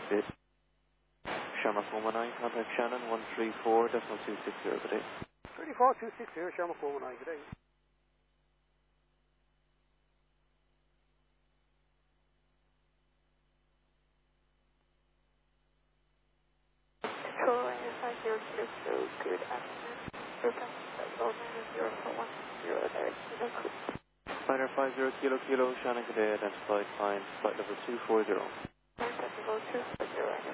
bid. Shamrock 119, contact Shannon 134.260, good day. 34260, Shamrock 119, good day. Control line 5000, good afternoon. Reply Golden 04110 there, Kilo Creek. Fighter 50 Kilo Kilo, Shannon, good day, identified, fine, flight level 240. Flight level 240.